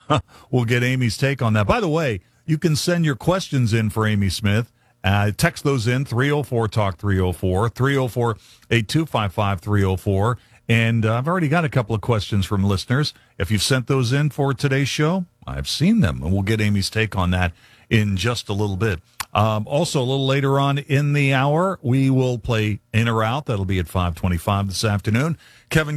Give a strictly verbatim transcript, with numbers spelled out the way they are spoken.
We'll get Amy's take on that. By the way, you can send your questions in for Amy Smith. Uh, text those in, three oh four talk three oh four, three oh four, eight two five five, three oh four. And uh, I've already got a couple of questions from listeners. If you've sent those in for today's show, I've seen them, and we'll get Amy's take on that in just a little bit. Um, also, a little later on in the hour, we will play In or Out. That'll be at five twenty-five this afternoon. Kevin